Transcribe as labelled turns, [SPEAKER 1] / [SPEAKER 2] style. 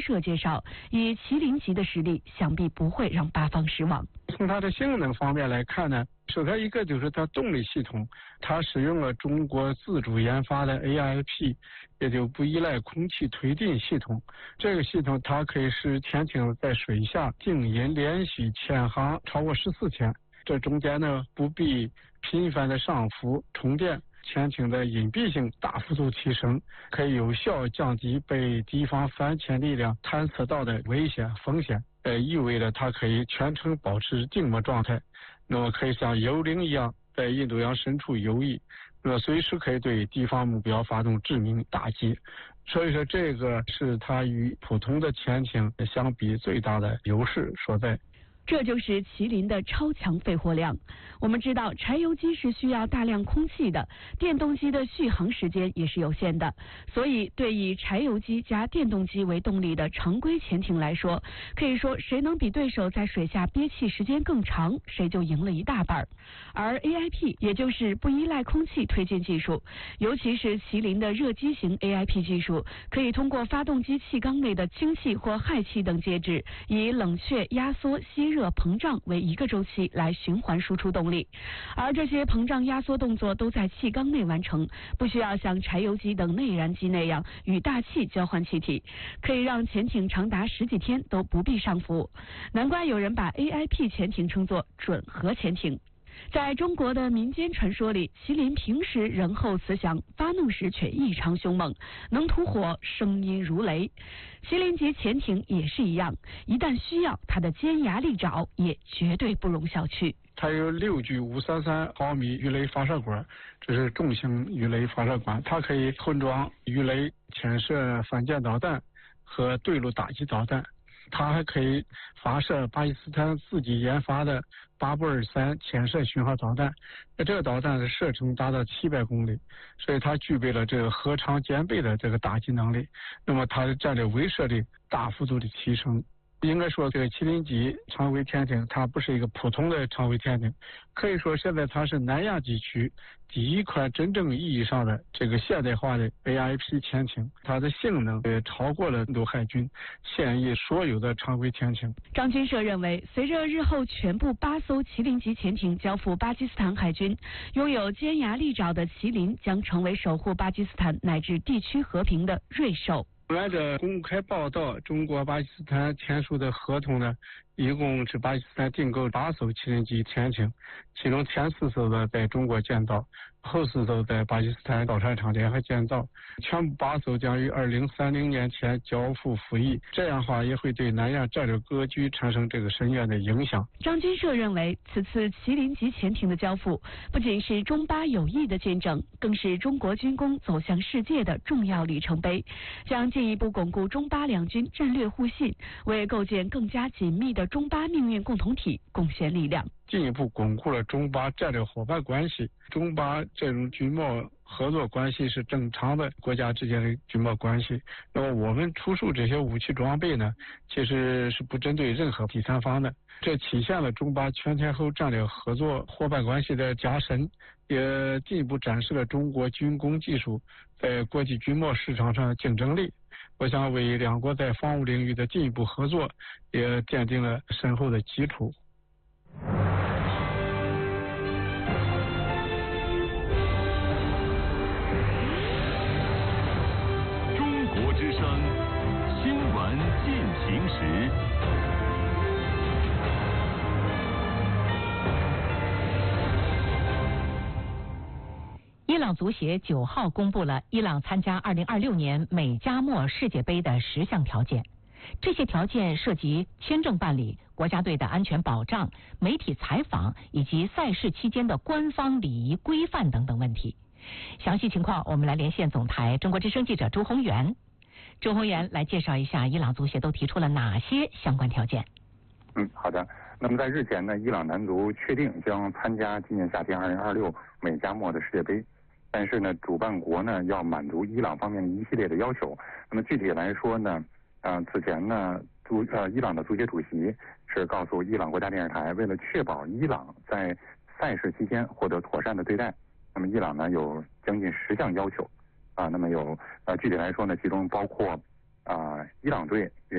[SPEAKER 1] 社介绍，以麒麟级的实力，想必不会让巴方失望。
[SPEAKER 2] 从它的性能方面来看呢，首先一个就是它动力系统，它使用了中国自主研发的 AIP， 也就不依赖空气推进系统。这个系统它可以使潜艇在水下静音连续潜航超过14天，这中间呢不必频繁的上浮充电。潜艇的隐蔽性大幅度提升，可以有效降低被敌方反潜力量探测到的危险风险。意味着它可以全程保持静默状态，那么可以像幽灵一样在印度洋深处游弋，那么随时可以对敌方目标发动致命打击。所以说，这个是它与普通的潜艇相比最大的优势所在。
[SPEAKER 1] 这就是麒麟的超强肺活量。我们知道，柴油机是需要大量空气的，电动机的续航时间也是有限的，所以对以柴油机加电动机为动力的常规潜艇来说，可以说谁能比对手在水下憋气时间更长，谁就赢了一大半。而 AIP 也就是不依赖空气推进技术，尤其是麒麟的热机型 AIP 技术，可以通过发动机气缸内的氢气或氦气等介质，以冷却、压缩、吸热、膨胀为一个周期来循环输出动力，而这些膨胀压缩动作都在气缸内完成，不需要像柴油机等内燃机那样与大气交换气体，可以让潜艇长达10几天都不必上浮。难怪有人把 AIP 潜艇称作准核潜艇。在中国的民间传说里，麒麟平时仁厚慈祥，发怒时却异常凶猛，能吐火，声音如雷。麒麟级潜艇也是一样，一旦需要，它的尖牙利爪也绝对不容小觑。
[SPEAKER 2] 它有6具533毫米鱼雷发射管，这是重型鱼雷发射管，它可以混装鱼雷、潜射反舰导弹和对陆打击导弹。它还可以发射巴基斯坦自己研发的巴布尔3潜射巡航导弹，这个导弹的射程达到700公里，所以它具备了这个核常兼备的这个打击能力，那么它的战略威慑力大幅度的提升。应该说，这个麒麟级常规潜艇它不是一个普通的常规潜艇，可以说现在它是南亚地区第一款真正意义上的这个现代化的 AIP 潜艇，它的性能也超过了印度海军现役所有的常规潜艇。
[SPEAKER 1] 张军社认为，随着日后全部8艘麒麟级潜艇交付巴基斯坦海军，拥有尖牙利爪的麒麟将成为守护巴基斯坦乃至地区和平的瑞兽。
[SPEAKER 2] 按照公开报道，中国巴基斯坦签署的合同呢，一共是巴基斯坦订购8艘麒麟级潜艇，其中前4艘呢在中国建造，后4艘在巴基斯坦造船厂联合建造，全部8艘将于2030年前交付服役。这样的话也会对南亚战略格局产生这个深远的影响。
[SPEAKER 1] 张军社认为，此次麒麟级潜艇的交付，不仅是中巴友谊的见证，更是中国军工走向世界的重要里程碑，将进一步巩固中巴两军战略互信，为构建更加紧密的中巴命运共同体贡献力量，
[SPEAKER 2] 进一步巩固了中巴战略伙伴关系。中巴这种军贸合作关系是正常的国家之间的军贸关系。那么我们出售这些武器装备呢，其实是不针对任何第三方的，这体现了中巴全天候战略合作伙伴关系的加深，也进一步展示了中国军工技术在国际军贸市场上的竞争力。我想为两国在防务领域的进一步合作也奠定了深厚的基础。
[SPEAKER 3] 中国之声，新闻进行时。
[SPEAKER 4] 伊朗足协9号公布了伊朗参加2026年美加墨世界杯的10项条件，这些条件涉及签证办理、国家队的安全保障、媒体采访以及赛事期间的官方礼仪规范等等问题。详细情况我们来连线总台中国之声记者朱宏元。朱宏元来介绍一下伊朗足协都提出了哪些相关条件。
[SPEAKER 5] 好的。那么在日前呢，伊朗男足确定将参加今年夏天2026美加墨的世界杯。但是呢，主办国呢要满足伊朗方面的一系列的要求。那么具体来说呢，此前呢，伊朗的足协主席是告诉伊朗国家电视台，为了确保伊朗在赛事期间获得妥善的对待，那么伊朗呢有将近10项要求。那么有具体来说呢，其中包括伊朗队